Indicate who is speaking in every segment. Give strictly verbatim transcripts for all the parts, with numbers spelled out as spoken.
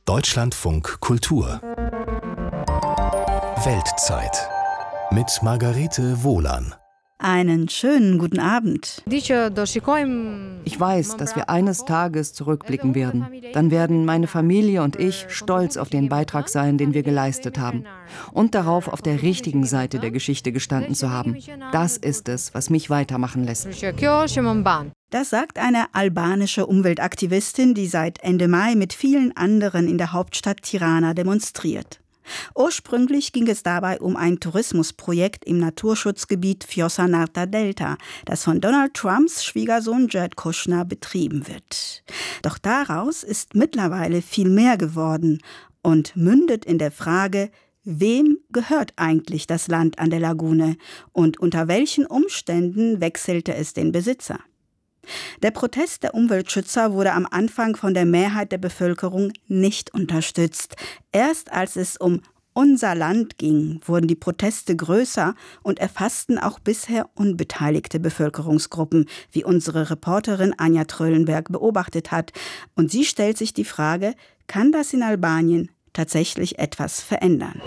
Speaker 1: Deutschlandfunk Kultur Weltzeit mit Margarete Wohlan.
Speaker 2: Einen schönen guten Abend.
Speaker 3: Ich weiß, dass wir eines Tages zurückblicken werden. Dann werden meine Familie und ich stolz auf den Beitrag sein, den wir geleistet haben. Und darauf, auf der richtigen Seite der Geschichte gestanden zu haben. Das ist es, was mich weitermachen lässt.
Speaker 2: Das sagt eine albanische Umweltaktivistin, die seit Ende Mai mit vielen anderen in der Hauptstadt Tirana demonstriert. Ursprünglich ging es dabei um ein Tourismusprojekt im Naturschutzgebiet Vjosa-Narta-Delta, das von Donald Trumps Schwiegersohn Jared Kushner betrieben wird. Doch daraus ist mittlerweile viel mehr geworden und mündet in der Frage, wem gehört eigentlich das Land an der Lagune und unter welchen Umständen wechselte es den Besitzer? Der Protest der Umweltschützer wurde am Anfang von der Mehrheit der Bevölkerung nicht unterstützt. Erst als es um unser Land ging, wurden die Proteste größer und erfassten auch bisher unbeteiligte Bevölkerungsgruppen, wie unsere Reporterin Anja Trölenberg beobachtet hat. Und sie stellt sich die Frage, kann das in Albanien tatsächlich etwas verändern?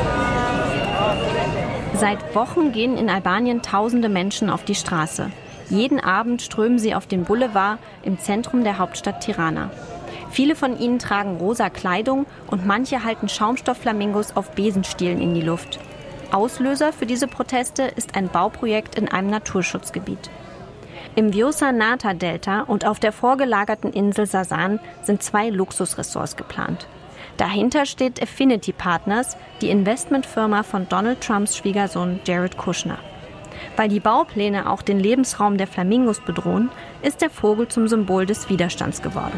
Speaker 4: Seit Wochen gehen in Albanien tausende Menschen auf die Straße. Jeden Abend strömen sie auf den Boulevard im Zentrum der Hauptstadt Tirana. Viele von ihnen tragen rosa Kleidung und manche halten Schaumstoffflamingos auf Besenstielen in die Luft. Auslöser für diese Proteste ist ein Bauprojekt in einem Naturschutzgebiet. Im Vjosa-Narta-Delta und auf der vorgelagerten Insel Sasan sind zwei Luxusressorts geplant. Dahinter steht Affinity Partners, die Investmentfirma von Donald Trumps Schwiegersohn Jared Kushner. Weil die Baupläne auch den Lebensraum der Flamingos bedrohen, ist der Vogel zum Symbol des Widerstands geworden.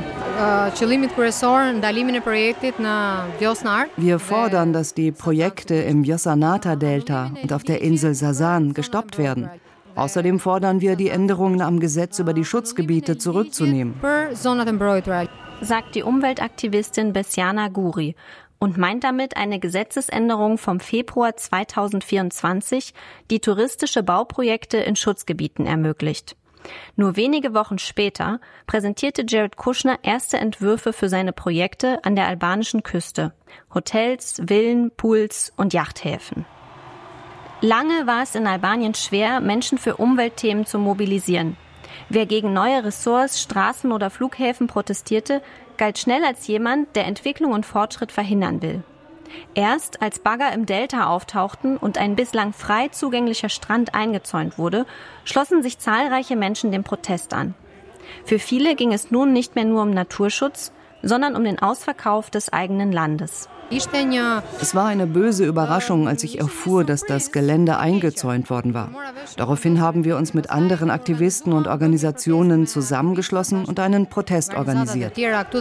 Speaker 3: Wir fordern, dass die Projekte im Vjosa-Narta-Delta und auf der Insel Sasan gestoppt werden. Außerdem fordern wir, die Änderungen am Gesetz über die Schutzgebiete zurückzunehmen,
Speaker 4: sagt die Umweltaktivistin Besiana Guri und meint damit eine Gesetzesänderung vom Februar zweitausendvierundzwanzig, die touristische Bauprojekte in Schutzgebieten ermöglicht. Nur wenige Wochen später präsentierte Jared Kushner erste Entwürfe für seine Projekte an der albanischen Küste. Hotels, Villen, Pools und Yachthäfen. Lange war es in Albanien schwer, Menschen für Umweltthemen zu mobilisieren. Wer gegen neue Ressorts, Straßen oder Flughäfen protestierte, galt schnell als jemand, der Entwicklung und Fortschritt verhindern will. Erst als Bagger im Delta auftauchten und ein bislang frei zugänglicher Strand eingezäunt wurde, schlossen sich zahlreiche Menschen dem Protest an. Für viele ging es nun nicht mehr nur um Naturschutz, sondern um den Ausverkauf des eigenen Landes.
Speaker 3: Es war eine böse Überraschung, als ich erfuhr, dass das Gelände eingezäunt worden war. Daraufhin haben wir uns mit anderen Aktivisten und Organisationen zusammengeschlossen und einen Protest organisiert.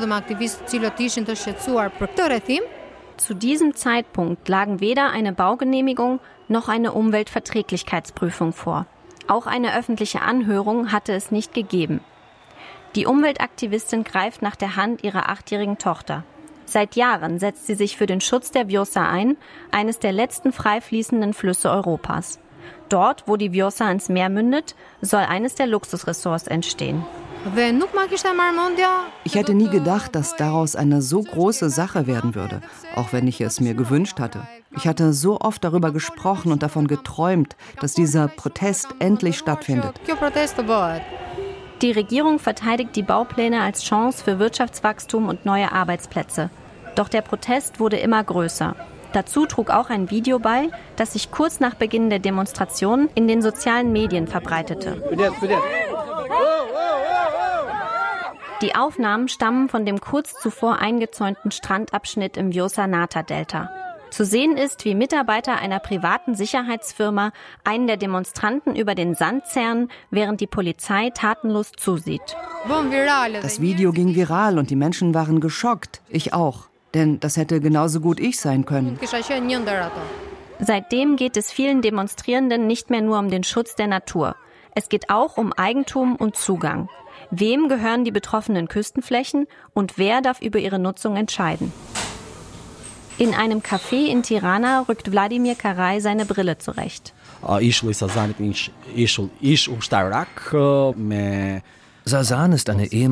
Speaker 4: Zu diesem Zeitpunkt lagen weder eine Baugenehmigung noch eine Umweltverträglichkeitsprüfung vor. Auch eine öffentliche Anhörung hatte es nicht gegeben. Die Umweltaktivistin greift nach der Hand ihrer achtjährigen Tochter. Seit Jahren setzt sie sich für den Schutz der Vjosa ein, eines der letzten frei fließenden Flüsse Europas. Dort, wo die Vjosa ins Meer mündet, soll eines der Luxusressorts entstehen.
Speaker 3: Ich hätte nie gedacht, dass daraus eine so große Sache werden würde, auch wenn ich es mir gewünscht hatte. Ich hatte so oft darüber gesprochen und davon geträumt, dass dieser Protest endlich stattfindet.
Speaker 4: Die Regierung verteidigt die Baupläne als Chance für Wirtschaftswachstum und neue Arbeitsplätze. Doch der Protest wurde immer größer. Dazu trug auch ein Video bei, das sich kurz nach Beginn der Demonstration in den sozialen Medien verbreitete. Die Aufnahmen stammen von dem kurz zuvor eingezäunten Strandabschnitt im Vjosa-Narta-Delta. Zu sehen ist, wie Mitarbeiter einer privaten Sicherheitsfirma einen der Demonstranten über den Sand zerren, während die Polizei tatenlos zusieht.
Speaker 3: Das Video ging viral und die Menschen waren geschockt. Ich auch. Denn das hätte genauso gut ich sein können.
Speaker 4: Seitdem geht es vielen Demonstrierenden nicht mehr nur um den Schutz der Natur. Es geht auch um Eigentum und Zugang. Wem gehören die betroffenen Küstenflächen und wer darf über ihre Nutzung entscheiden? In einem Café in Tirana rückt Wladimir Karai seine Brille zurecht.
Speaker 5: Sasan ist eine ehemalige